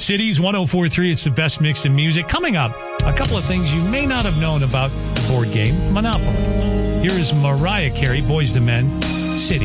Cities 104.3, it's the best mix in music. Coming up, a couple of things you may not have known about the board game Monopoly. Here is Mariah Carey, Boyz II Men, City.